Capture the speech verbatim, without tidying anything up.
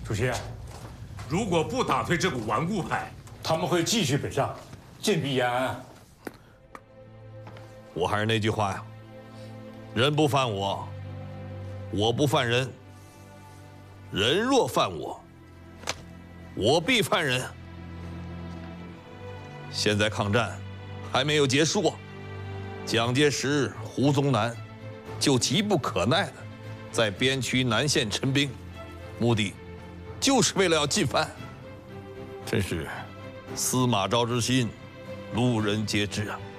主席， 如果不打退这股顽固派， 他们会继续北上，进逼延安。 我还是那句话呀，人不犯我，我不犯人；人若犯我，我必犯人。现在抗战还没有结束，蒋介石、胡宗南就急不可耐的在边区南线陈兵，目的就是为了要进犯。真是司马昭之心，路人皆知啊！